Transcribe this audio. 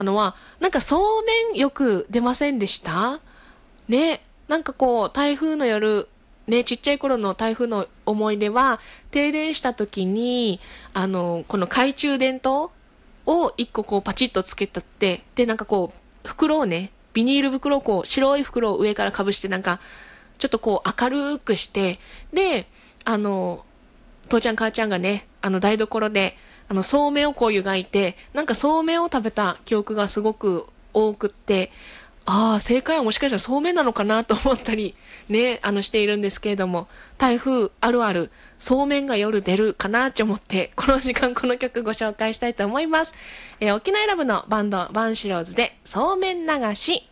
のは、なんかそうめんよく出ませんでしたね。なんかこう、台風の夜、ね、ちっちゃい頃の台風の思い出は、停電した時に、この懐中電灯を一個こうパチッとつけとって、で、なんかこう、袋をね、ビニール袋をこう、白い袋を上からかぶして、なんか、ちょっとこう明るくして、で、父ちゃん母ちゃんがね、台所で、そうめんをこう湯がいて、なんかそうめんを食べた記憶がすごく多くって、ああ、正解はもしかしたらそうめんなのかなと思ったり、ね、しているんですけれども、台風あるある、そうめんが夜出るかなって思って、この時間この曲ご紹介したいと思います。沖縄ラブのバンド、バンシローズで、そうめん流し。